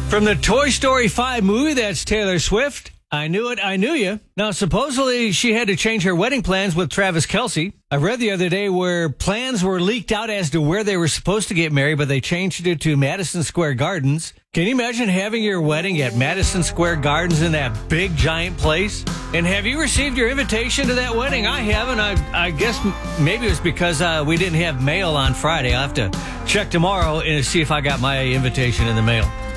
From the Toy Story 5 movie, that's Taylor Swift. I knew it, I knew you. Now, supposedly, she had to change her wedding plans with Travis Kelce. I read the other day where plans were leaked out as to where they were supposed to get married, but they changed it to Madison Square Gardens. Can you imagine having your wedding at Madison Square Gardens in that big, giant place? And have you received your invitation to that wedding? I haven't. I guess maybe it was because we didn't have mail on Friday. I'll have to check tomorrow and see if I got my invitation in the mail.